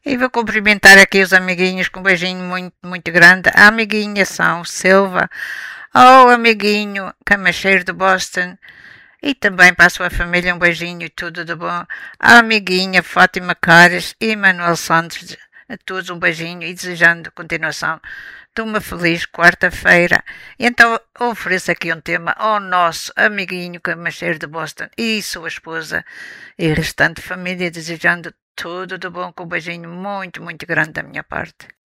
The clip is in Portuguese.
E vou cumprimentar aqui os amiguinhos com um beijinho muito, muito grande. A amiguinha São Silva, ao amiguinho Camacheiro de Boston e também para a sua família um beijinho e tudo de bom. A amiguinha Fátima Cares e Manuel Santos, a todos um beijinho e desejando continuação de uma feliz quarta-feira. E então ofereço aqui um tema ao nosso amiguinho Camacheiro de Boston e sua esposa e restante família, desejando tudo de bom com um beijinho muito, muito grande da minha parte.